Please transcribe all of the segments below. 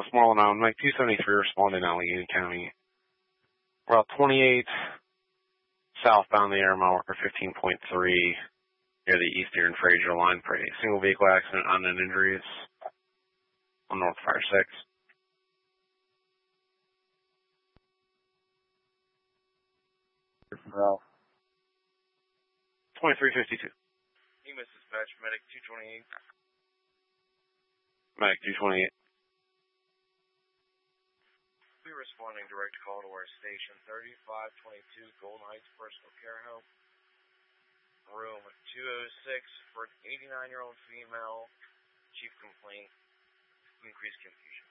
Alpha, small now. Mike 273 responding Allegheny County. Route 28, southbound the air mile marker 15.3, near the Eastern Fraser line for a single vehicle accident, unknown injuries on North Fire 6. Ralph. 2352. EMS dispatch, medic 228. Medic 228. We're responding direct call to our station 3522 Golden Heights Personal Care Help. Room 206 for an 89-year-old female. Chief complaint, increased confusion.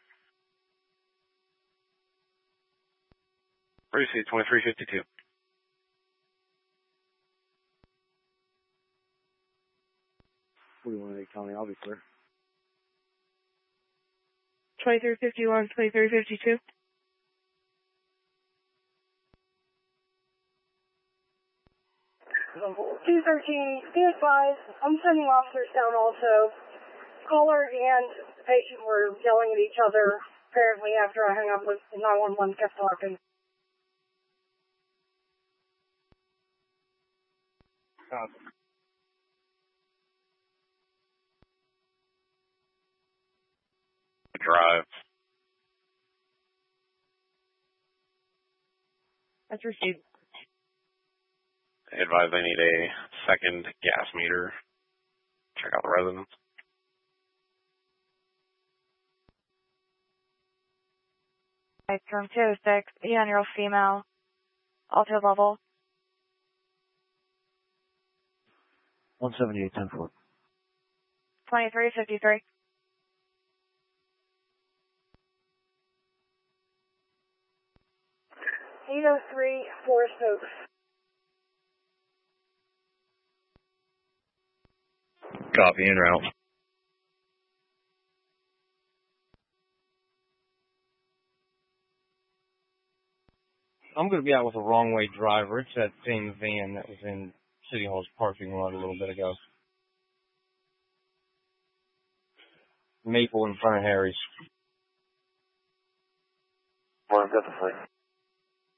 Receive 2352. County, I'll be clear. 2351, 2352. 213, be advised, I'm sending officers down also. Caller and patient were yelling at each other, apparently after I hung up with the 911 kept talking. Drive. That's received. They advise they need a second gas meter. Check out the residence. Room 206, 89-year-old female, altered level. 178, 10-4. 2353. .803 Forest Oaks. Copy, en route. I'm going to be out with a wrong-way driver. It's that same van that was in City Hall's parking lot a little bit ago. Maple in front of Harry's. Well, definitely.